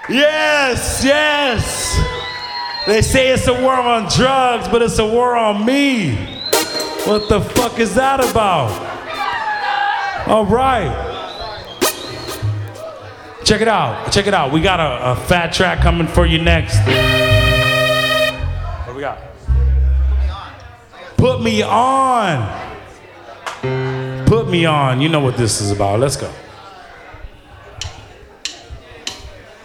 Yes, yes. They say it's a war on drugs, but it's a war on me. What the fuck is that about? All right. Check it out. Check it out. We got a fat track coming for you next. What do we got? Put me on. Put me on. You know what this is about. Let's go.